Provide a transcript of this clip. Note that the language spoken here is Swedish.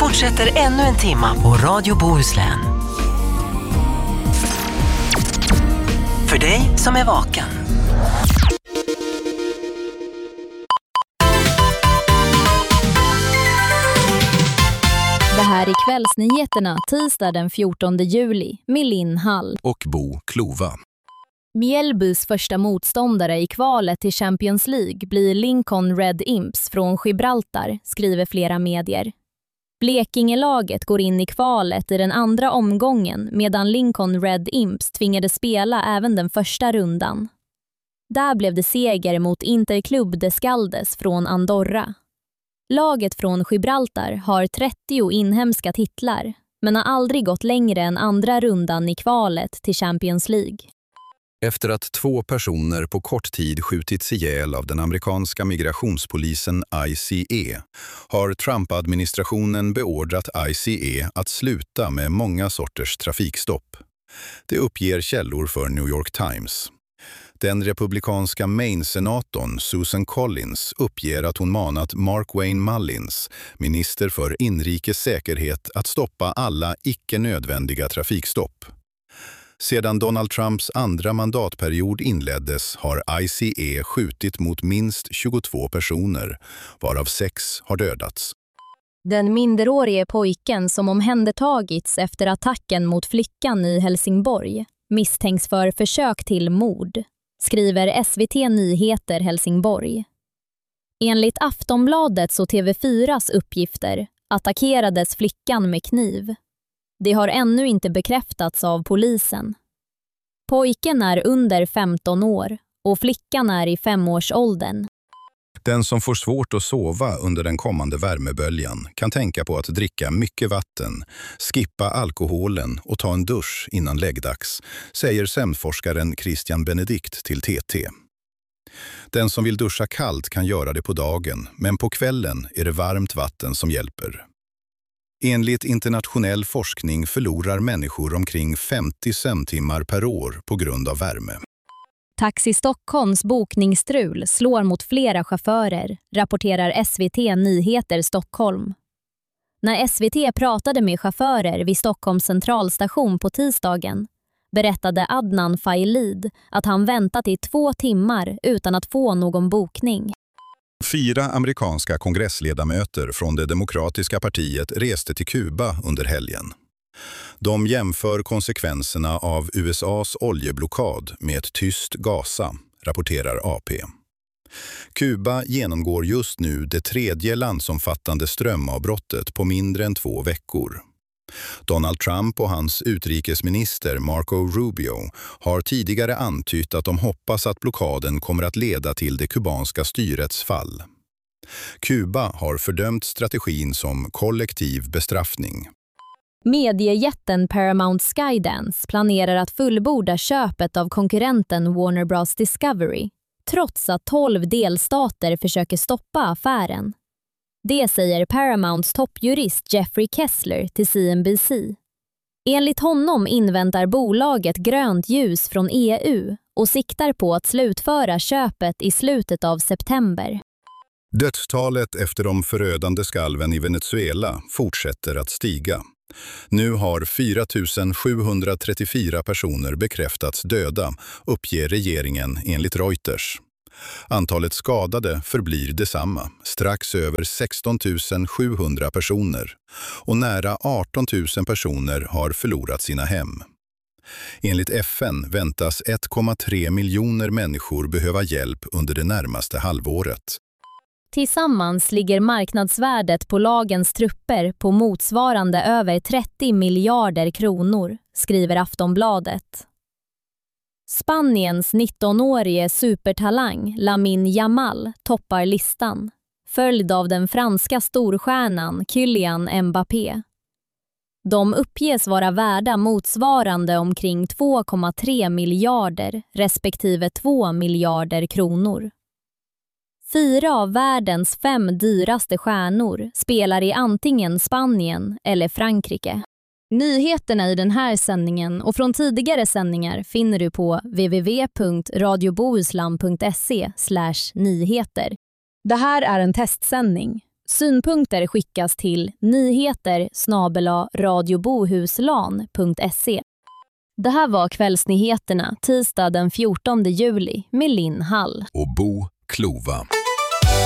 fortsätter ännu en timma på Radio Bohuslän. För dig som är vaken. Det här är kvällsnyheterna tisdag den 14 juli med Linn Hall och Bo Klova. Mjällbys första motståndare i kvalet till Champions League blir Lincoln Red Imps från Gibraltar, skriver flera medier. Blekingelaget går in i kvalet i den andra omgången medan Lincoln Red Imps tvingades spela även den första rundan. Där blev det seger mot Interclub de Skaldes från Andorra. Laget från Gibraltar har 30 inhemska titlar men har aldrig gått längre än andra rundan i kvalet till Champions League. Efter att 2 personer på kort tid skjutits ihjäl av den amerikanska migrationspolisen ICE har Trump-administrationen beordrat ICE att sluta med många sorters trafikstopp. Det uppger källor för New York Times. Den republikanska Maine-senatorn Susan Collins uppger att hon manat Mark Wayne Mullins, minister för inrikes säkerhet, att stoppa alla icke-nödvändiga trafikstopp. Sedan Donald Trumps andra mandatperiod inleddes har ICE skjutit mot minst 22 personer, varav 6 har dödats. Den minderårige pojken som omhändertagits efter attacken mot flickan i Helsingborg misstänks för försök till mord, skriver SVT Nyheter Helsingborg. Enligt Aftonbladets och TV4s uppgifter attackerades flickan med kniv. Det har ännu inte bekräftats av polisen. Pojken är under 15 år och flickan är i 5-årsåldern. Den som får svårt att sova under den kommande värmeböljan kan tänka på att dricka mycket vatten, skippa alkoholen och ta en dusch innan läggdags, säger sömnforskaren Christian Benedikt till TT. Den som vill duscha kallt kan göra det på dagen, men på kvällen är det varmt vatten som hjälper. Enligt internationell forskning förlorar människor omkring 50 sömntimmar per år på grund av värme. Taxi Stockholms bokningsstrul slår mot flera chaufförer, rapporterar SVT Nyheter Stockholm. När SVT pratade med chaufförer vid Stockholms centralstation på tisdagen berättade Adnan Failid att han väntat i 2 timmar utan att få någon bokning. 4 amerikanska kongressledamöter från det demokratiska partiet reste till Kuba under helgen. De jämför konsekvenserna av USAs oljeblockad med ett tyst Gaza, rapporterar AP. Kuba genomgår just nu det 3:e landsomfattande strömavbrottet på mindre än 2 veckor. Donald Trump och hans utrikesminister Marco Rubio har tidigare antytt att de hoppas att blockaden kommer att leda till det kubanska styrets fall. Kuba har fördömt strategin som kollektiv bestraffning. Mediejätten Paramount Skydance planerar att fullborda köpet av konkurrenten Warner Bros. Discovery, trots att 12 delstater försöker stoppa affären. Det säger Paramounts toppjurist Jeffrey Kessler till CNBC. Enligt honom inväntar bolaget grönt ljus från EU och siktar på att slutföra köpet i slutet av september. Dödstalet efter de förödande skalven i Venezuela fortsätter att stiga. Nu har 4 734 personer bekräftats döda, uppger regeringen enligt Reuters. Antalet skadade förblir detsamma, strax över 16 700 personer, och nära 18 000 personer har förlorat sina hem. Enligt FN väntas 1,3 miljoner människor behöva hjälp under det närmaste halvåret. Tillsammans ligger marknadsvärdet på lagens trupper på motsvarande över 30 miljarder kronor, skriver Aftonbladet. Spaniens 19-årige supertalang Lamine Yamal toppar listan, följd av den franska storstjärnan Kylian Mbappé. De uppges vara värda motsvarande omkring 2,3 miljarder respektive 2 miljarder kronor. 4 av världens 5 dyraste stjärnor spelar i antingen Spanien eller Frankrike. Nyheterna i den här sändningen och från tidigare sändningar finner du på www.radiobohuslan.se/nyheter. Det här är en testsändning. Synpunkter skickas till nyheter@radiobohuslan.se. Det här var kvällsnyheterna tisdag den 14 juli med Linn Hall och Bo Klova.